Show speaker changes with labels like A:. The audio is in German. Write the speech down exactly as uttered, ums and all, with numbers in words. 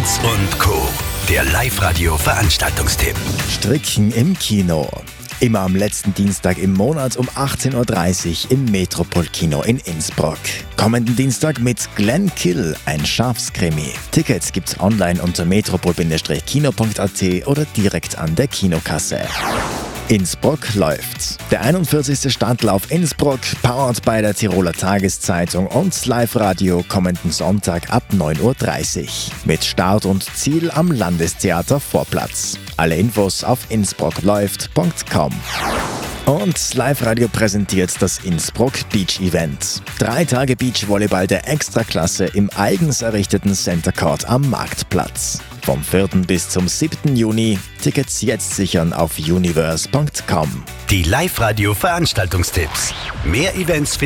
A: Lanz und Co. Der Live-Radio-Veranstaltungstipp.
B: Stricken im Kino. Immer am letzten Dienstag im Monat um achtzehn Uhr dreißig im Metropol-Kino in Innsbruck. Kommenden Dienstag mit Glenn Kill, ein Schafskrimi. Tickets gibt's online unter metropol kino punkt a t oder direkt an der Kinokasse. Innsbruck läuft. Der einundvierzigste Stadtlauf Innsbruck, powered bei der Tiroler Tageszeitung und Live-Radio kommenden Sonntag ab neun Uhr dreißig. Mit Start und Ziel am Landestheater Vorplatz. Alle Infos auf innsbruckläuft punkt com. Und Live-Radio präsentiert das Innsbruck Beach Event. Drei Tage Beachvolleyball der Extraklasse im eigens errichteten Center Court am Marktplatz. Vom vierten bis zum siebten Juni. Tickets jetzt sichern auf universe punkt com.
A: Die Live-Radio-Veranstaltungstipps. Mehr Events